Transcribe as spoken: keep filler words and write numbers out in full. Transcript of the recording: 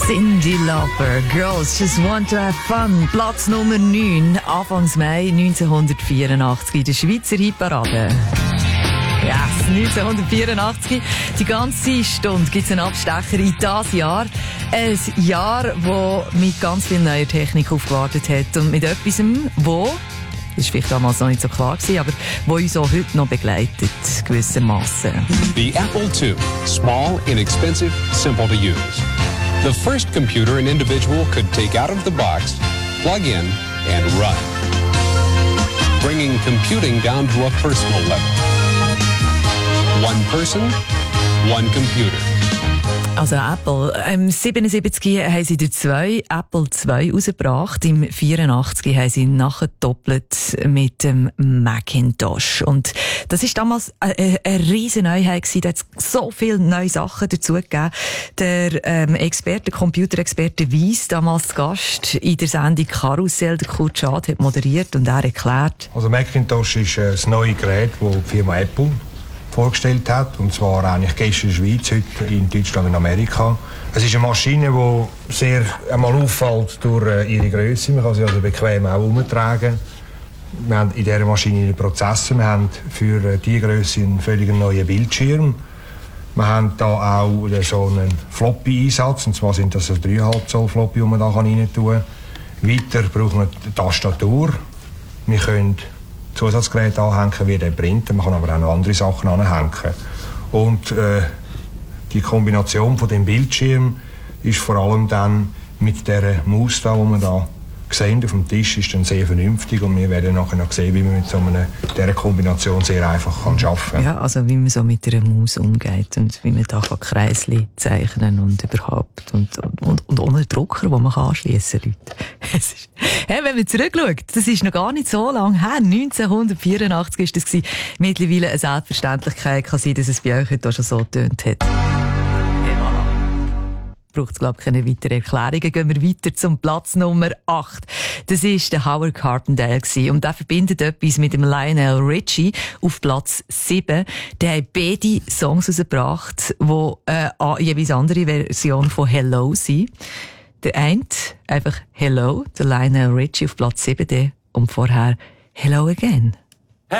Cyndi Lauper, Girls Just Want to Have Fun. Platz Nummer neun, Anfangs Mai neunzehnhundertvierundachtzig in der Schweizer Hitparade. Yes, neunzehnhundertvierundachtzig. Die ganze Stunde gibt es einen Abstecher in das Jahr. Ein Jahr, das mit ganz viel neuer Technik aufgewartet hat und mit etwas, wo, das war vielleicht damals noch nicht so klar gewesen, aber wo uns auch heute noch begleitet, gewissermaßen. The Apple two. Small, inexpensive, simple to use. The first computer an individual could take out of the box, plug in, and run. Bringing computing down to a personal level. One person, one computer. Also Apple, im siebenundsiebzig haben sie den zwei, Apple zwei rausgebracht. Im vierundachtzig haben sie nachgedoppelt mit dem Macintosh. Und das ist damals eine, eine riesen Neuheit gewesen. Da hat es so viele neue Sachen dazu gegeben. Der ähm, Experte, Computerexperte Weiss, damals Gast in der Sendung Karussell, der Kurt Schad, hat moderiert und er erklärt. Also Macintosh ist ein neues Gerät, das die Firma Apple vorgestellt hat, und zwar eigentlich gestern in der Schweiz, heute in Deutschland und Amerika. Es ist eine Maschine, die sehr einmal auffällt durch äh, ihre Größe. Man kann sie also bequem auch umtragen. Wir haben in dieser Maschine einen Prozessor. Wir haben für äh, diese Größe einen völlig neuen Bildschirm. Wir haben da auch äh, so einen Floppy-Einsatz, und zwar sind das so drei Komma fünf Zoll Floppy, die man da rein tun kann. Weiter brauchen wir die Tastatur. Wir können Zusatzgeräte anhängen wie den Printer, man kann aber auch noch andere Sachen anhängen. Und äh, die Kombination von dem Bildschirm ist vor allem dann mit der Maus da, die man da sehen auf dem Tisch, ist dann sehr vernünftig, und wir werden nachher noch sehen, wie man mit so einer dieser Kombination sehr einfach kann arbeiten kann. Ja, also wie man so mit einer Maus umgeht und wie man da Kreisli zeichnen und überhaupt und, und, und ohne Drucker, den man anschliessen kann, Leute. Es ist, hey, wenn man zurückschaut, das ist noch gar nicht so lange her, neunzehnhundertvierundachtzig war das gewesen. Mittlerweile eine Selbstverständlichkeit kann sein, dass es bei euch heute schon so getönt hat. Braucht es, glaube ich, keine weiteren Erklärungen. Gehen wir weiter zum Platz Nummer acht. Das war der Howard Carpendale gewesen. Und der verbindet etwas mit dem Lionel Richie auf Platz sieben. Der hat beide Songs rausgebracht, die äh, jeweils andere Version von Hello sind. Der eine einfach Hello, der Lionel Richie auf Platz sieben, und vorher Hello Again.